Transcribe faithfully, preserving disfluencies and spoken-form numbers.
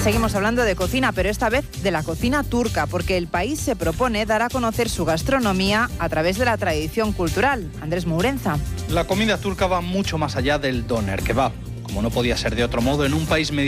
seguimos hablando de cocina, pero esta vez de la cocina turca, porque el país se propone dar a conocer su gastronomía a través de la tradición cultural. Andrés Mourenza. La comida turca va mucho más allá del doner kebab. Como no podía ser de otro modo, en un país